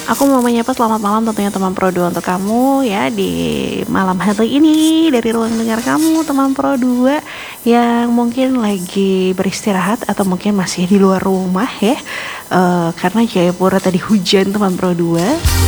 Aku mau menyapa selamat malam tentunya teman Pro 2 untuk kamu ya di malam hari ini dari ruang dengar kamu teman Pro 2 yang mungkin lagi beristirahat atau mungkin masih di luar rumah ya, karena Jayapura tadi hujan teman Pro 2.